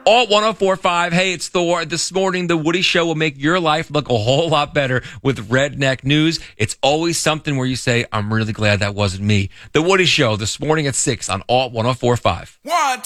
Alt 104.5. Hey, it's Thor. This morning, The Woody Show will make your life look a whole lot better with redneck news. It's always something where you say, I'm really glad that wasn't me. The Woody Show this morning at 6 on Alt 104.5. 1, 2.